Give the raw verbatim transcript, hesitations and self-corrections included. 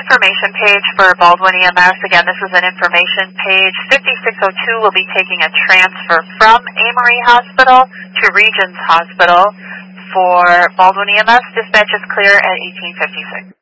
information page for Baldwin E M S. Again, this is an information page. fifty-six oh two will be taking a transfer from Amory Hospital to Regions Hospital. For Baldwin E M S, dispatch is clear at eighteen fifty-six.